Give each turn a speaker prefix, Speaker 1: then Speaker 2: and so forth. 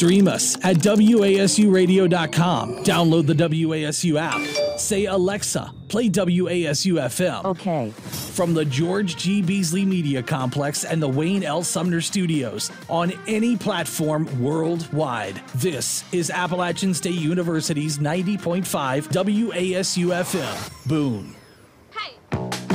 Speaker 1: Stream us at WASUradio.com. Download the WASU app. Say, Alexa, play WASU FM.
Speaker 2: Okay.
Speaker 1: From the George G. Beasley Media Complex and the Wayne L. Sumner Studios on any platform worldwide. This is Appalachian State University's 90.5 WASU FM. Boone.